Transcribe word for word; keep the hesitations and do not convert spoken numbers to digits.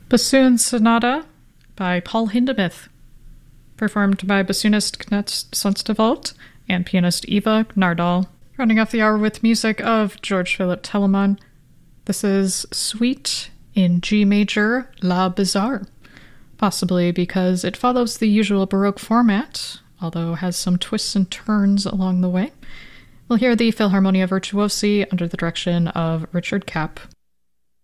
Bassoon Sonata by Paul Hindemith, performed by bassoonist Knut Sonstevalt and pianist Eva Gnardal. Running off the hour with music of George Philip Telemann. This is Suite in G major, La Bizarre, possibly because it follows the usual Baroque format, although has some twists and turns along the way. We'll hear the Philharmonia Virtuosi under the direction of Richard Kapp.